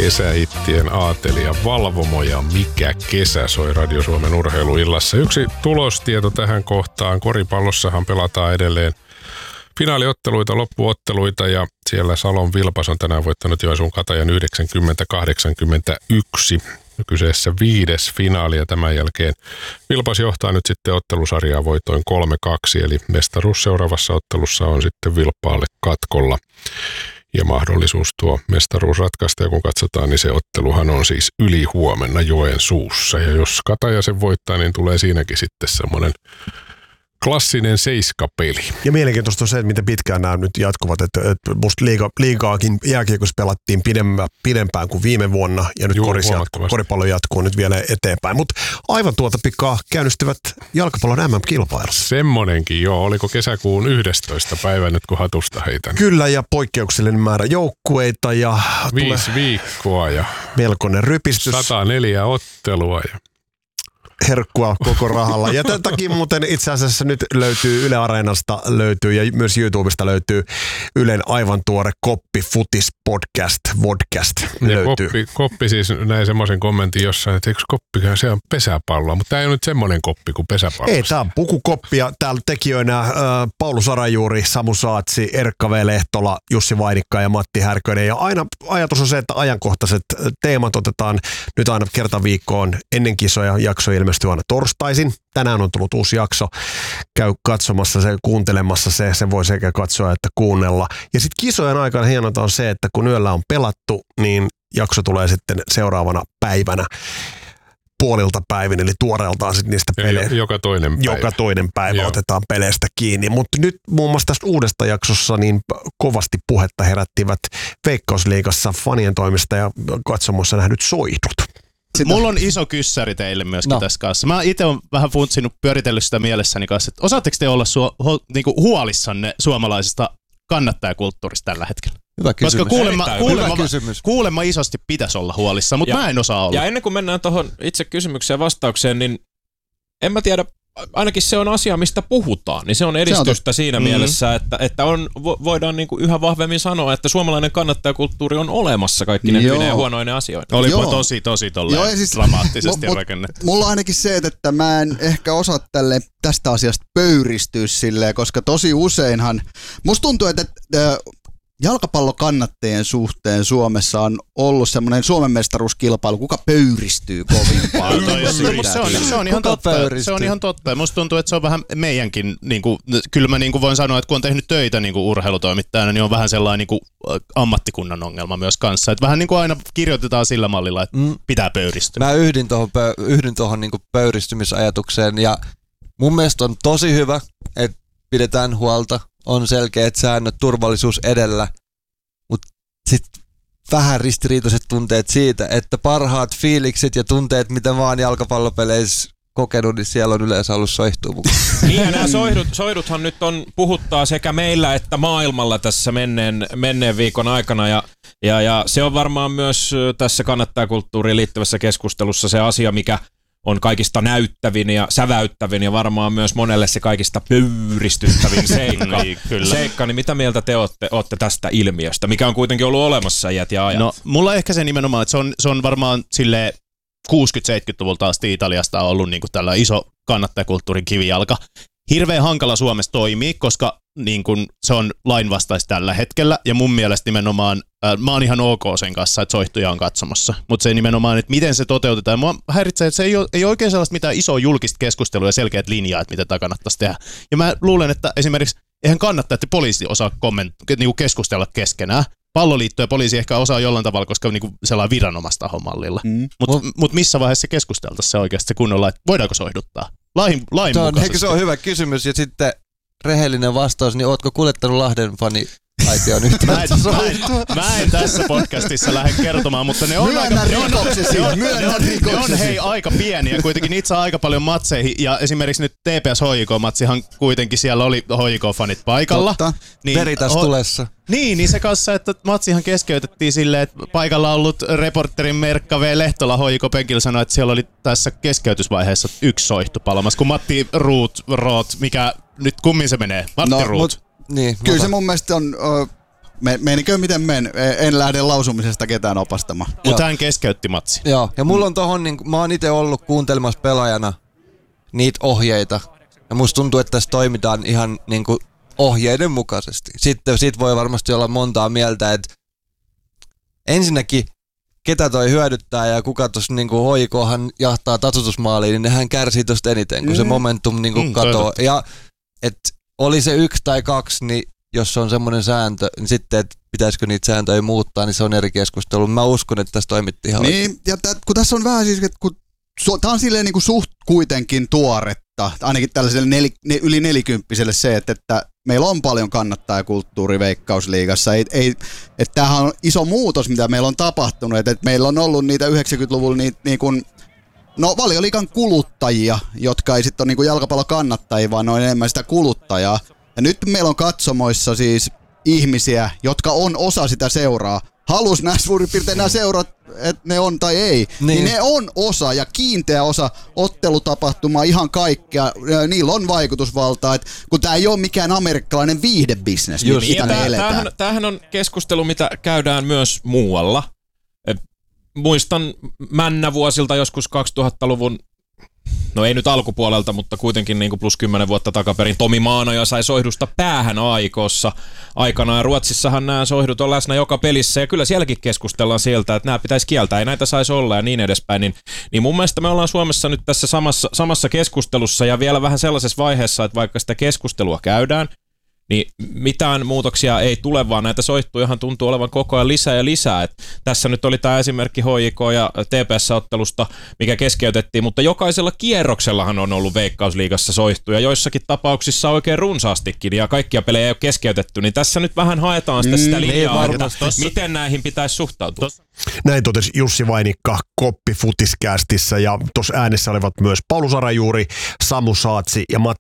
kesähittien aatelija Valvomo ja Mikä kesä soi Radio Suomen urheiluillassa. Yksi tulostieto tähän kohtaan. Koripallossahan pelataan edelleen finaaliotteluita, loppuotteluita ja siellä Salon Vilpas on tänään voittanut Joensuun Katajan 90-81. Kyseessä 5. finaali ja tämän jälkeen Vilpas johtaa nyt sitten ottelusarjaa voitoin 3-2, eli mestaruus seuraavassa ottelussa on sitten Vilppaalle katkolla. Ja mahdollisuus tuo mestaruus ratkaista, ja kun katsotaan, niin se otteluhan on siis ylihuomenna Joensuussa. Ja jos Kataja sen voittaa, niin tulee siinäkin sitten semmoinen klassinen seiskapeli. Ja mielenkiintoista on se, että miten pitkään nämä nyt jatkuvat. Että musta liigaakin jääkiekossa pelattiin pidempään kuin viime vuonna. Ja nyt koripallo jatkuu nyt vielä eteenpäin. Mutta aivan tuota pikkaa käynnistyvät jalkapallon MM-kilpailussa. Semmonenkin, joo. Oliko kesäkuun 11. päivä nyt, kun hatusta heitän? Kyllä, ja poikkeuksellinen määrä joukkueita. Ja 5 viikkoa ja melkoinen rypistys. 104 ottelua ja herkkua koko rahalla. Ja tämän takia muuten itse asiassa nyt löytyy Yle Areenasta ja myös YouTubesta löytyy Ylen aivan tuore Koppi Futis vodcast löytyy. Koppi siis näin semmoisen kommentin jossain, että eikö Koppikaan se on pesäpalloa, mutta tämä ei ole nyt semmoinen koppi kuin pesäpallo. Ei, tämä on pukukoppi ja täällä tekijöinä Paulu Sarajuuri, Samu Saatsi, Erkka V. Lehtola, Jussi Vainikka ja Matti Härkönen. Ja aina ajatus on se, että ajankohtaiset teemat otetaan nyt aina kerta viikkoon ennen kisoja. Jakso ilmestyy aina torstaisin. Tänään on tullut uusi jakso. Käy katsomassa se, kuuntelemassa se. Sen voi sekä katsoa että kuunnella. Ja sitten kisojen aikana hienota on se, että kun yöllä on pelattu, niin jakso tulee sitten seuraavana päivänä puolilta päivin, eli tuoreeltaan sitten niistä peleistä. Joka toinen päivä otetaan peleistä kiinni. Mutta nyt muun muassa tästä uudesta jaksossa niin kovasti puhetta herättivät Veikkausliigassa fanien toimesta ja katsomossa nähdyt soihdut. Mulla on iso kyssäri teille myöskin tässä kanssa. Mä itse olen vähän funtsinut, pyöritellyt sitä mielessäni kanssa, että osaatteko te olla niinku huolissanne suomalaisesta kannattajakulttuurista tällä hetkellä? Hyvä kysymys. Koska kuulemma isosti pitäisi olla huolissaan, mutta mä en osaa olla. Ja ennen kuin mennään tuohon itse kysymykseen ja vastaukseen, niin en mä tiedä, ainakin se on asia, mistä puhutaan, niin se on edistystä siinä mielessä, että voidaan niinku yhä vahvemmin sanoa, että suomalainen kannattajakulttuuri on olemassa kaikki ne hyvinä ja huonoine asioita. Olipa tosi tolleen siis, dramaattisesti rakennettu. Mulla on ainakin se, että mä en ehkä osaa tästä asiasta pöyristyä silleen, koska tosi useinhan, musta tuntuu, että jalkapallokannattajien suhteen Suomessa on ollut semmoinen Suomen mestaruuskilpailu, kuka pöyristyy kovin paljon. Se on ihan totta. Se on ihan totta. Musta tuntuu, että se on vähän meidänkin, kyllä mä voin sanoa, että kun on tehnyt töitä urheilutoimittajana, niin on vähän sellainen ammattikunnan ongelma myös kanssa. Että vähän aina kirjoitetaan sillä mallilla, että pitää pöyristyä. Mä yhdyn tuohon pöyristymisajatukseen ja mun mielestä on tosi hyvä, että pidetään huolta. On selkeät säännöt, turvallisuus edellä, mutta sitten vähän ristiriitaiset tunteet siitä, että parhaat fiilikset ja tunteet, mitä mä oon jalkapallopeleissä kokenut, niin siellä on yleensä ollut soihtua mukaan. Niin ja nämä soihduthan nyt puhuttaa sekä meillä että maailmalla tässä menneen viikon aikana ja se on varmaan myös tässä kannattajakulttuuriin liittyvässä keskustelussa se asia, mikä on kaikista näyttävin ja säväyttävin ja varmaan myös monelle se kaikista pöyristyttävin seikka. Niin mitä mieltä te ootte tästä ilmiöstä, mikä on kuitenkin ollut olemassa iät ja ajat? No, mulla ehkä se nimenomaan, että se on varmaan silleen 60-70-luvulta asti Italiasta on ollut tällä iso kannattajakulttuurin kivijalka. Hirveän hankala Suomessa toimii, koska se on lainvastaista tällä hetkellä, ja mun mielestä nimenomaan, mä oon ihan ok sen kanssa, että soihtuja on katsomassa, mutta se nimenomaan, että miten se toteutetaan. Mua häiritsee, että se ei oikein sellaista mitään isoa julkista keskustelua ja selkeät linjaa, että mitä tämä kannattaisi tehdä. Ja mä luulen, että esimerkiksi eihän kannattaa, että poliisi osaa keskustella keskenään. Palloliitto ja poliisi ehkä osaa jollain tavalla, koska sellainen viranomaistahomallilla. Mutta missä vaiheessa se keskusteltaisiin se oikeasti kunnolla, että voidaanko soihduttaa? Lain mukaisesti. Se on hyvä kysymys ja sitten rehellinen vastaus, niin ootko kuljettanut Lahden fani aition yhteydessä? Mä en tässä podcastissa lähde kertomaan, mutta ne on aika pieniä. Kuitenkin itse aika paljon matseihin ja esimerkiksi nyt TPS HJK-matsihan kuitenkin siellä oli HJK-fanit paikalla. Totta. Niin, Veritas tulessa. Niin se kanssa, että matsihan keskeytettiin silleen, että paikalla ollut reporterin Merkka V. Lehtola HJK-penkillä sanoi, että siellä oli tässä keskeytysvaiheessa yksi soihtu palamassa, kun Matti Roth, mikä nyt kummin se menee? Matti Roth. Niin, kyllä se mun mielestä on Menikö miten en lähde lausumisesta ketään opastamaan. Mutta hän keskeytti matsi. Joo, ja mulla on tohon, niin mä oon itse ollut kuuntelemassa pelaajana niitä ohjeita, ja musta tuntuu, että tässä toimitaan ihan niin kuin ohjeiden mukaisesti. Sitten siitä voi varmasti olla montaa mieltä, että ensinnäkin ketä toi hyödyttää ja kuka tuossa niinku hoikohan jahtaa tasoitusmaaliin, niin nehän kärsii tosta eniten, kun se momentum niinku katoaa. Ja et oli se 1 tai 2, niin jos on semmoinen sääntö, niin sitten, että pitäisikö niitä sääntöjä muuttaa, niin se on eri keskustelu. Mä uskon, että tässä toimittiin ihan niin, oikein. Ja kun tässä on vähän siis, että tämä on silleen niinku suht kuitenkin tuoretta, ainakin tällaiselle yli 40-vuotiaille se, että meillä on paljon kannattajakulttuuri Veikkausliigassa. Että tämähän on iso muutos, mitä meillä on tapahtunut. Että meillä on ollut niitä 90-luvulla Valioliigan kuluttajia, jotka ei sitten ole niinku jalkapallokannattajia, vaan on enemmän sitä kuluttajaa. Ja nyt meillä on katsomoissa siis ihmisiä, jotka on osa sitä seuraa. Halus nämä suurin piirtein nämä seurat, että ne on tai ei, niin ne on osa ja kiinteä osa ottelutapahtumaa, ihan kaikkea. Niillä on vaikutusvaltaa, että kun tämä ei ole mikään amerikkalainen viihdebisnes, mitä me eletään. Tämähän on keskustelu, mitä käydään myös muualla. Muistan männävuosilta joskus 2000-luvun, no ei nyt alkupuolelta, mutta kuitenkin niin kuin plus 10 vuotta takaperin. Tomi Maanoja sai soihdusta päähän aikoissa aikanaan. Ruotsissahan nämä soihdut on läsnä joka pelissä ja kyllä sielläkin keskustellaan sieltä, että nämä pitäisi kieltää, ei näitä saisi olla ja niin edespäin. Niin mun mielestä me ollaan Suomessa nyt tässä samassa keskustelussa ja vielä vähän sellaisessa vaiheessa, että vaikka sitä keskustelua käydään, niin mitään muutoksia ei tule, vaan näitä soihtujahan tuntuu olevan koko ajan lisää ja lisää. Et tässä nyt oli tämä esimerkki HJK ja TPS-ottelusta, mikä keskeytettiin, mutta jokaisella kierroksellahan on ollut Veikkausliigassa soihtuja, joissakin tapauksissa oikein runsaastikin, ja kaikkia pelejä ei ole keskeytetty, niin tässä nyt vähän haetaan sitä linjaa, että miten näihin pitäisi suhtautua. Näin totesi Jussi Vainikka Koppi Futiscastissa, ja tuossa äänessä olivat myös Paulus Arajuuri, Samu Saatsi ja Matti